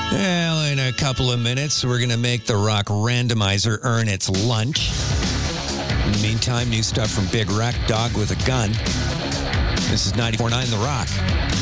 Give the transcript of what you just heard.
Well, in a couple of minutes, we're going to make the Rock Randomizer earn its lunch. In the meantime, new stuff from Big Wreck, Dog with a Gun. This is 94.9 The Rock.